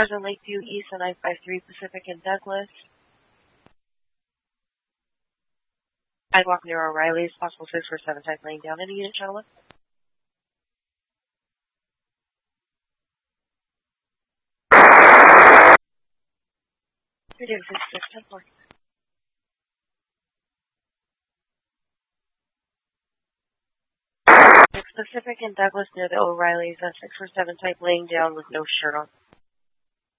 Cars in Lakeview East on I-53 Pacific and Douglas. Sidewalk near O'Reilly's, possible 647 type laying down. Any unit, gentlemen? 3-6-10-4. Pacific and Douglas near the O'Reilly's, 647 type laying down with no shirt on.